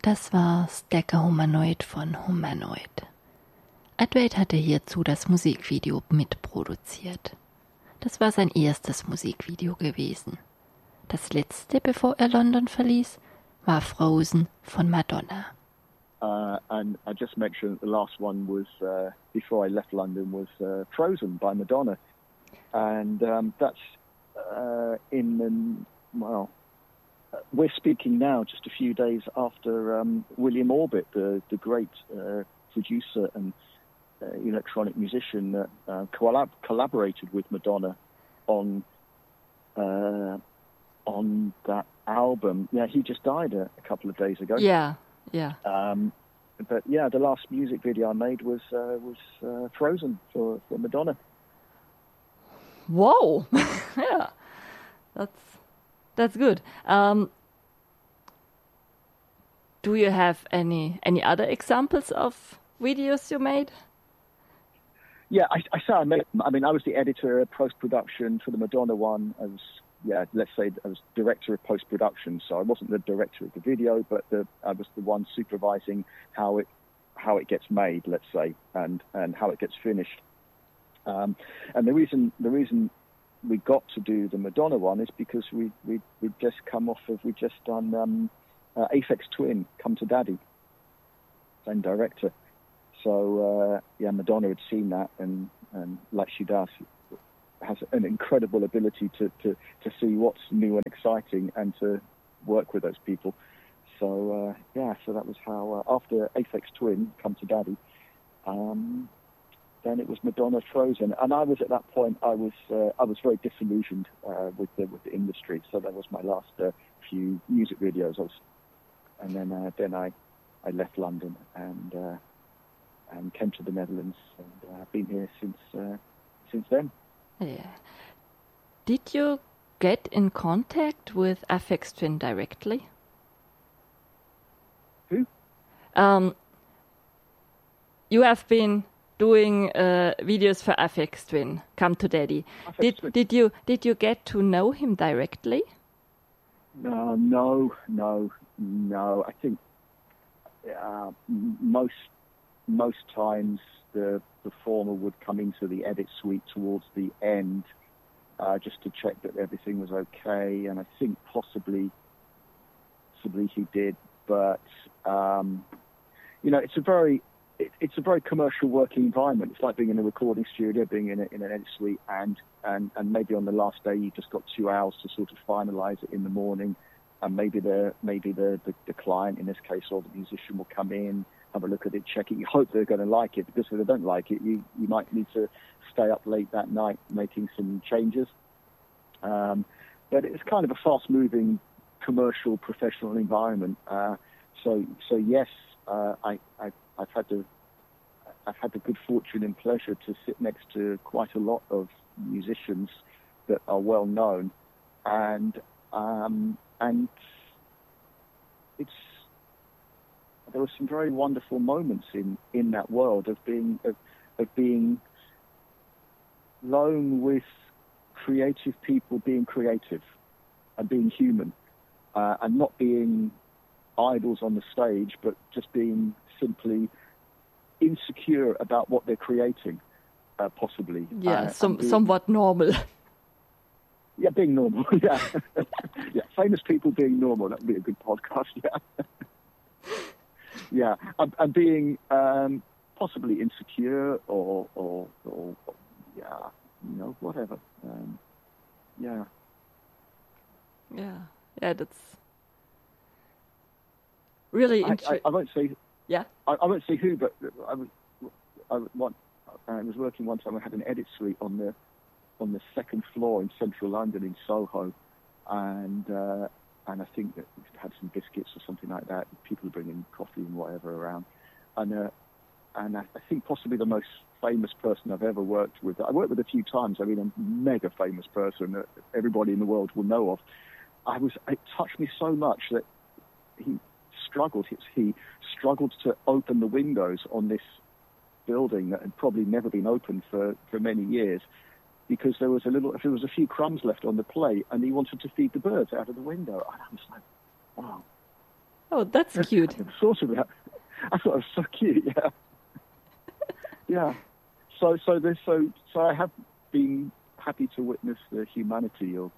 Das war Stacker Humanoid von Humanoid. Advait hatte hierzu das Musikvideo mitproduziert. Das war sein erstes Musikvideo gewesen. Das letzte, bevor er London verließ, war Frozen von Madonna. And I just mentioned the last one was, before I left London, was Frozen by Madonna. And that's we're speaking now just a few days after William Orbit, the great producer and electronic musician that collaborated with Madonna on that album. Yeah, he just died a couple of days ago. Yeah. But yeah, the last music video I made was Frozen for Madonna. Whoa! Yeah, that's good. Do you have any other examples of videos you made? Yeah, I say I made. I mean, I was the editor of post-production for the Madonna one. I was director of post-production, so I wasn't the director of the video, but I was the one supervising how it gets made, let's say, and how it gets finished. And the reason we got to do the Madonna one is because we'd just done Aphex Twin, Come to Daddy, same director. So Madonna had seen that, and like she does, has an incredible ability to see what's new and exciting and to work with those people. So so that was how after Aphex Twin, Come to Daddy, then it was Madonna Frozen, and I was at that point I was very disillusioned with the industry. So that was my last few music videos. And then I left London and came to the Netherlands, and I've been here since then. Yeah. Did you get in contact with Aphex Twin directly? Who? You have been doing videos for Aphex Twin, Come to Daddy. Did you get to know him directly? No. I think most times the performer would come into the edit suite towards the end just to check that everything was okay, and I think possibly he did, but it's a very commercial working environment. It's like being in a recording studio, being in an edit suite, and maybe on the last day you just got 2 hours to sort of finalize it in the morning, and maybe the client, in this case, or the musician will come in, have a look at it, check it. You hope they're going to like it, because if they don't like it, you might need to stay up late that night making some changes. But it's kind of a fast-moving commercial, professional environment. So yes, I've had the good fortune and pleasure to sit next to quite a lot of musicians that are well known, and there were some very wonderful moments in that world of being alone with creative people, being creative and being human, and not being idols on the stage, but just being simply insecure about what they're creating, possibly. Yeah, somewhat normal. Yeah, being normal. Yeah, yeah. Famous people being normal. That would be a good podcast. Yeah, yeah, and being possibly insecure or yeah, whatever. Yeah. That's really interesting. I won't say. Yeah. I won't say who, but I was working one time. I had an edit suite on the second floor in central London in Soho, and I think that we had some biscuits or something like that. People are bringing coffee and whatever around, and I think possibly the most famous person I've ever worked with. I worked with a few times. I mean, a mega famous person that everybody in the world will know of. It touched me so much that he struggled to open the windows on this building that had probably never been opened for many years, because there was a few crumbs left on the plate, and he wanted to feed the birds out of the window. And I was like, wow. Oh, that's cute. Sort of. I thought it was so cute. Yeah. Yeah. So I have been happy to witness the humanity of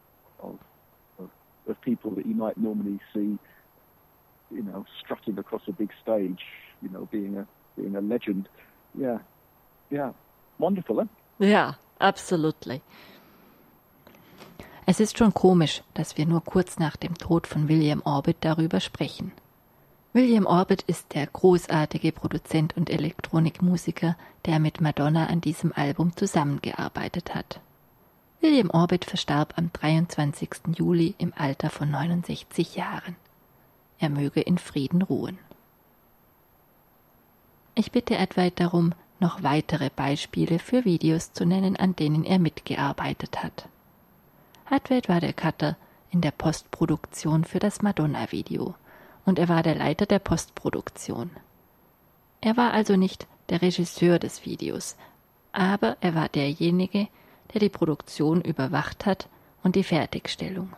people that you might normally see, strutting across a big stage, being a legend. Yeah. Yeah. Wonderful, eh? Ja, absolutely. Es ist schon komisch, dass wir nur kurz nach dem Tod von William Orbit darüber sprechen. William Orbit ist der großartige Produzent und Elektronikmusiker, der mit Madonna an diesem Album zusammengearbeitet hat. William Orbit verstarb am 23. Juli im Alter von 69 Jahren. Er möge in Frieden ruhen. Ich bitte Edward darum, noch weitere Beispiele für Videos zu nennen, an denen er mitgearbeitet hat. Edward war der Cutter in der Postproduktion für das Madonna-Video und er war der Leiter der Postproduktion. Er war also nicht der Regisseur des Videos, aber er war derjenige, der die Produktion überwacht hat und die Fertigstellung.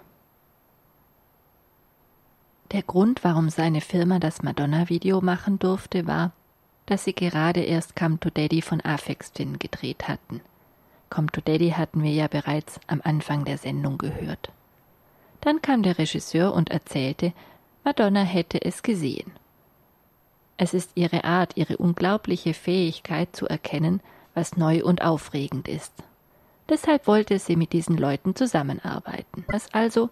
Der Grund, warum seine Firma das Madonna-Video machen durfte, war, dass sie gerade erst Come to Daddy von Aphex Twin gedreht hatten. Come to Daddy hatten wir ja bereits am Anfang der Sendung gehört. Dann kam der Regisseur und erzählte, Madonna hätte es gesehen. Es ist ihre Art, ihre unglaubliche Fähigkeit zu erkennen, was neu und aufregend ist. Deshalb wollte sie mit diesen Leuten zusammenarbeiten. Was also